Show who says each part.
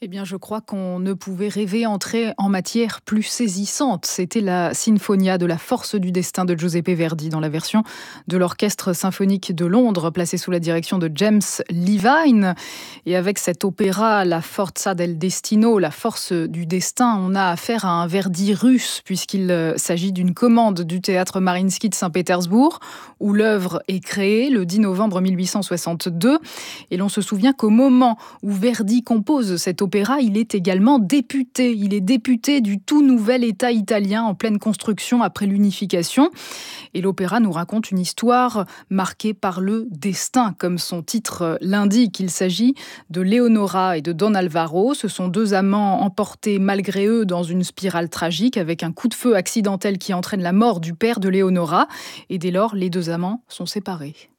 Speaker 1: Eh bien, je crois qu'on ne pouvait rêver entrer en matière plus saisissante. C'était la Sinfonia de la force du destin de Giuseppe Verdi dans la version de l'Orchestre symphonique de Londres, placé sous la direction de James Levine. Et avec cet opéra, la Forza del Destino, la force du destin, on a affaire à un Verdi russe, puisqu'il s'agit d'une commande du théâtre Mariinsky de Saint-Pétersbourg, où l'œuvre est créée le 10 novembre 1862. Et l'on se souvient qu'au moment où Verdi compose cet opéra, il est également député. Il est député du tout nouvel État italien en pleine construction après l'unification. Et l'opéra nous raconte une histoire marquée par le destin, comme son titre l'indique. Il s'agit de Leonora et de Don Alvaro. Ce sont deux amants emportés malgré eux dans une spirale tragique avec un coup de feu accidentel qui entraîne la mort du père de Leonora. Et dès lors, les deux amants sont séparés.